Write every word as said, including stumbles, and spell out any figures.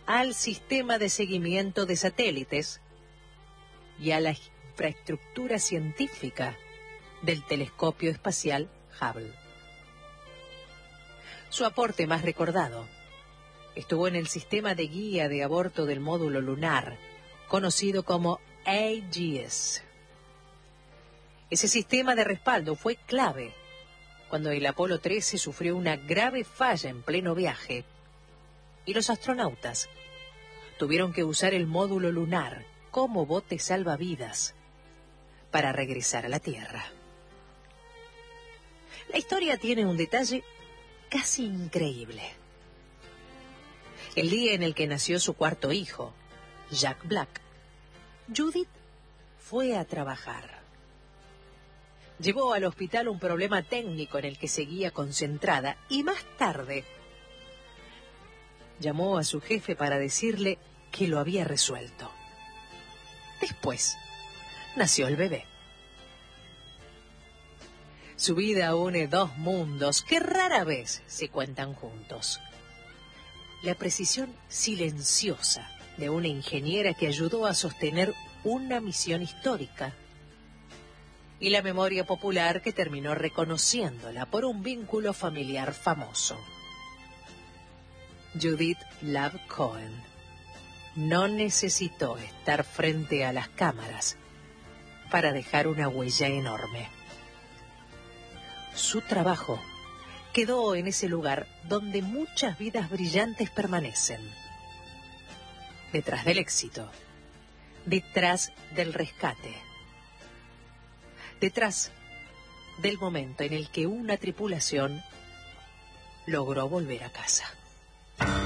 al sistema de seguimiento de satélites y a la infraestructura científica del telescopio espacial Hubble. Su aporte más recordado estuvo en el sistema de guía de aborto del módulo lunar, conocido como A G S. Ese sistema de respaldo fue clave cuando el Apolo trece sufrió una grave falla en pleno viaje y los astronautas tuvieron que usar el módulo lunar como bote salvavidas para regresar a la Tierra. La historia tiene un detalle casi increíble. El día en el que nació su cuarto hijo, Jack Black, Judith fue a trabajar. Llevó al hospital un problema técnico en el que seguía concentrada y más tarde llamó a su jefe para decirle que lo había resuelto. Después nació el bebé. Su vida une dos mundos que rara vez se cuentan juntos. La precisión silenciosa de una ingeniera que ayudó a sostener una misión histórica y la memoria popular que terminó reconociéndola por un vínculo familiar famoso. Judith Love Cohen no necesitó estar frente a las cámaras para dejar una huella enorme. Su trabajo quedó en ese lugar donde muchas vidas brillantes permanecen. Detrás del éxito, detrás del rescate, detrás del momento en el que una tripulación logró volver a casa.